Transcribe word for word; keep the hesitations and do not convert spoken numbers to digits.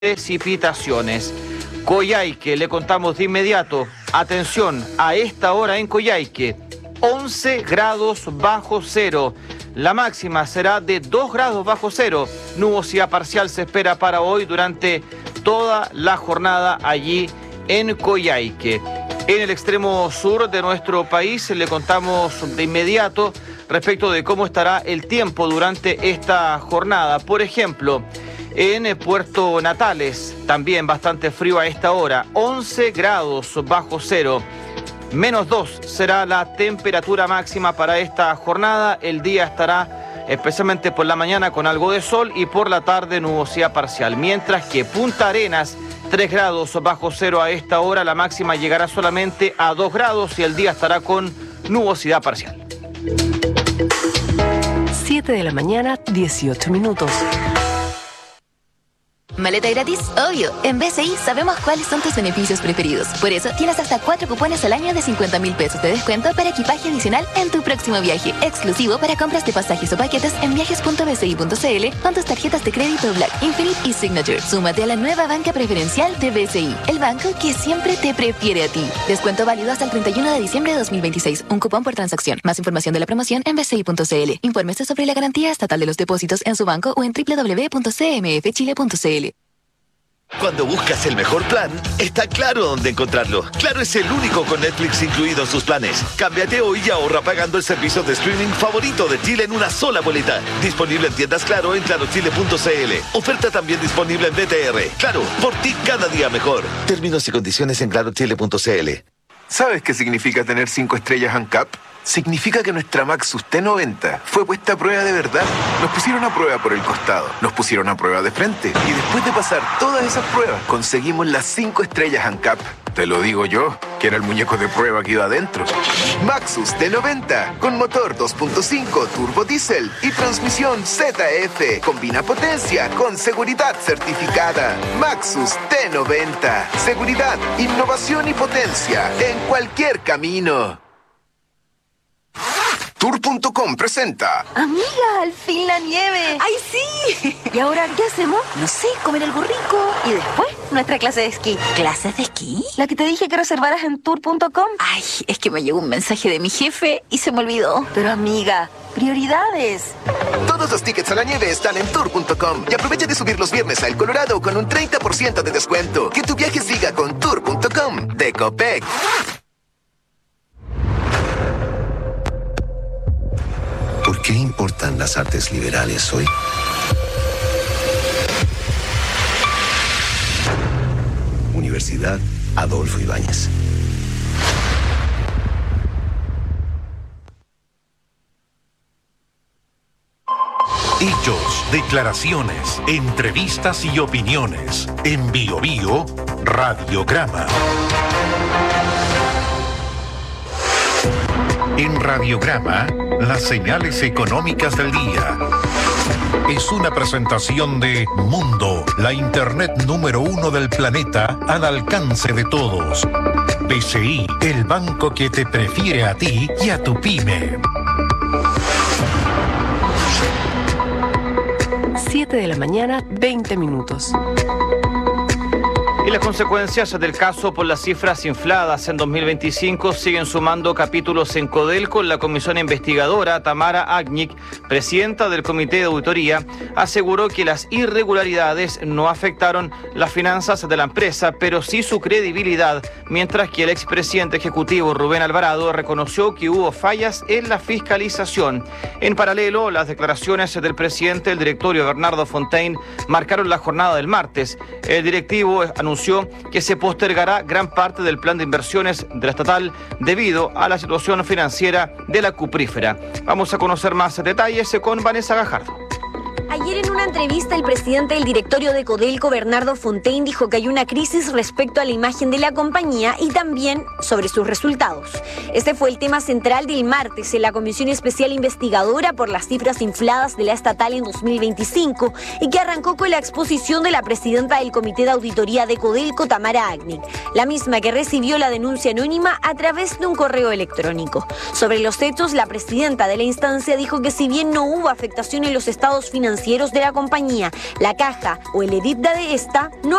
precipitaciones. Coyhaique, le contamos de inmediato, atención, a esta hora en Coyhaique, once grados bajo cero. La máxima será de dos grados bajo cero. Nubosidad parcial se espera para hoy durante toda la jornada allí en Coyhaique. En el extremo sur de nuestro país le contamos de inmediato respecto de cómo estará el tiempo durante esta jornada. Por ejemplo, en Puerto Natales, también bastante frío a esta hora, once grados bajo cero. Menos dos será la temperatura máxima para esta jornada. El día estará especialmente por la mañana con algo de sol y por la tarde nubosidad parcial. Mientras que Punta Arenas, tres grados bajo cero a esta hora, la máxima llegará solamente a dos grados y el día estará con nubosidad parcial. siete de la mañana, dieciocho minutos. ¿Maleta gratis? Obvio. En B C I sabemos cuáles son tus beneficios preferidos. Por eso tienes hasta cuatro cupones al año de cincuenta mil pesos de descuento para equipaje adicional en tu próximo viaje. Exclusivo para compras de pasajes o paquetes en viajes punto b c i punto c l con tus tarjetas de crédito Black, Infinite y Signature. Súmate a la nueva banca preferencial de B C I, el banco que siempre te prefiere a ti. Descuento válido hasta el treinta y uno de diciembre de dos mil veintiséis. Un cupón por transacción. Más información de la promoción en b c i punto c l. Infórmese sobre la garantía estatal de los depósitos en su banco o en w w w punto c m f chile punto c l. Cuando buscas el mejor plan, está claro dónde encontrarlo. Claro es el único con Netflix incluido en sus planes. Cámbiate hoy y ahorra pagando el servicio de streaming favorito de Chile en una sola boleta. Disponible en tiendas Claro en claro chile punto c l. Oferta también disponible en B T R. Claro, por ti cada día mejor. Términos y condiciones en claro chile punto c l. ¿Sabes qué significa tener cinco estrellas ANCAP? Significa que nuestra Maxus T noventa fue puesta a prueba de verdad. Nos pusieron a prueba por el costado, nos pusieron a prueba de frente y después de pasar todas esas pruebas conseguimos las cinco estrellas ANCAP. Te lo digo yo, que era el muñeco de prueba que iba adentro. Maxus T noventa, con motor dos punto cinco turbo diésel y transmisión Z F. Combina potencia con seguridad certificada. Maxus T noventa. Seguridad, innovación y potencia en cualquier camino. Tour punto com presenta. Amiga, al fin la nieve. ¡Ay, sí! ¿Y ahora qué hacemos? No sé, comer algo rico. Y después, nuestra clase de esquí. ¿Clases de esquí? La que te dije que reservaras en tour punto com. Ay, es que me llegó un mensaje de mi jefe y se me olvidó. Pero amiga, prioridades. Todos los tickets a la nieve están en tour punto com. Y aprovecha de subir los viernes a El Colorado con un treinta por ciento de descuento. Que tu viaje siga con tour punto com de Copec. ¿Por qué importan las artes liberales hoy? Universidad Adolfo Ibáñez. Hechos, declaraciones, entrevistas y opiniones. En Bio Bio, Radiograma. En Radiograma, las señales económicas del día. Es una presentación de Mundo, la internet número uno del planeta al alcance de todos. B C I, el banco que te prefiere a ti y a tu pyme. siete de la mañana, veinte minutos. Y las consecuencias del caso por las cifras infladas en dos mil veinticinco siguen sumando capítulos en Codelco. La comisión investigadora Tamara Agnic, presidenta del comité de auditoría, aseguró que las irregularidades no afectaron las finanzas de la empresa, pero sí su credibilidad, mientras que el expresidente ejecutivo Rubén Alvarado reconoció que hubo fallas en la fiscalización. En paralelo, las declaraciones del presidente del directorio, Bernardo Fontaine, marcaron la jornada del martes. El directivo anunció anunció que se postergará gran parte del plan de inversiones de la estatal debido a la situación financiera de la cuprífera. Vamos a conocer más detalles con Vanessa Gajardo. Ayer en una entrevista el presidente del directorio de Codelco, Bernardo Fontaine, dijo que hay una crisis respecto a la imagen de la compañía y también sobre sus resultados. Este fue el tema central del martes en la Comisión Especial Investigadora por las cifras infladas de la estatal en dos mil veinticinco y que arrancó con la exposición de la presidenta del Comité de Auditoría de Codelco, Tamara Agnic, la misma que recibió la denuncia anónima a través de un correo electrónico. Sobre los hechos, la presidenta de la instancia dijo que si bien no hubo afectación en los estados financieros de la la compañía, la caja o el EBITDA de esta no